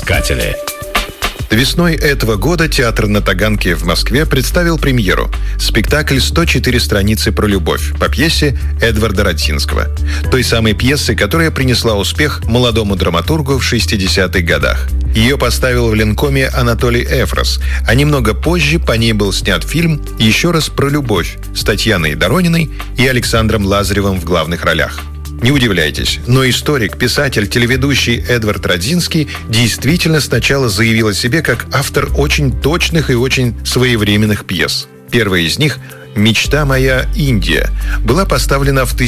искатели. Весной этого года театр на Таганке в Москве представил премьеру – спектакль «104 страницы про любовь» по пьесе Эдварда Радзинского. Той самой пьесы, которая принесла успех молодому драматургу в 60-х годах. Ее поставил в Ленкоме Анатолий Эфрос, а немного позже по ней был снят фильм «Еще раз про любовь» с Татьяной Дорониной и Александром Лазаревым в главных ролях. Не удивляйтесь, но историк, писатель, телеведущий Эдвард Радзинский действительно сначала заявил о себе как автор очень точных и очень своевременных пьес. Первая из них «Мечта моя, Индия» была поставлена в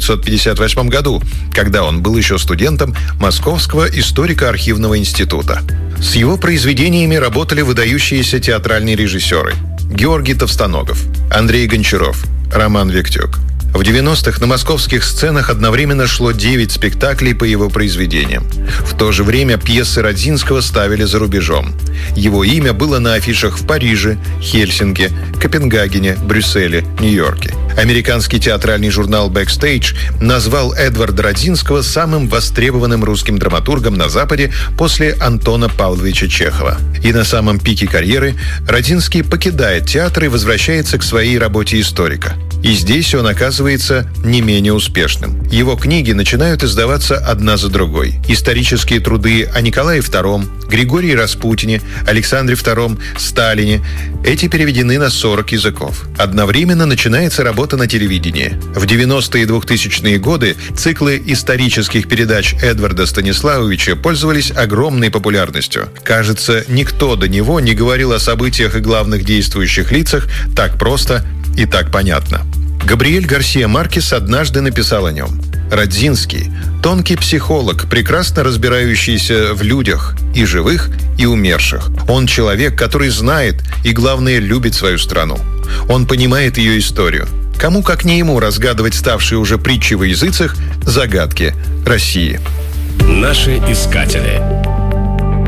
1958 году, когда он был еще студентом Московского историко-архивного института. С его произведениями работали выдающиеся театральные режиссеры Георгий Товстоногов, Андрей Гончаров, Роман Виктюк. В 90-х на московских сценах одновременно шло 9 спектаклей по его произведениям. В то же время пьесы Радзинского ставили за рубежом. Его имя было на афишах в Париже, Хельсинки, Копенгагене, Брюсселе, Нью-Йорке. Американский театральный журнал «Бэкстейдж» назвал Эдварда Радзинского самым востребованным русским драматургом на Западе после Антона Павловича Чехова. И на самом пике карьеры Радзинский покидает театр и возвращается к своей работе историка. И здесь он оказывается не менее успешным. Его книги начинают издаваться одна за другой. Исторические труды о Николае II, Григории Распутине, Александре II, Сталине. Эти переведены на 40 языков. Одновременно начинается работа на телевидении. В 90-е и 2000-е годы циклы исторических передач Эдварда Станиславовича пользовались огромной популярностью. Кажется, никто до него не говорил о событиях и главных действующих лицах так просто и так понятно. Габриэль Гарсия Маркес однажды написал о нем: «Радзинский – тонкий психолог, прекрасно разбирающийся в людях, и живых, и умерших. Он человек, который знает и, главное, любит свою страну. Он понимает ее историю. Кому, как не ему, разгадывать ставшие уже притчи во языцах загадки России». Наши искатели.